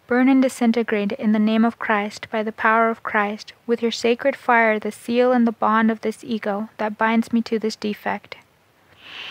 Burn and disintegrate in the name of Christ, by the power of Christ, with your sacred fire, the seal and the bond of this ego that binds me to this defect.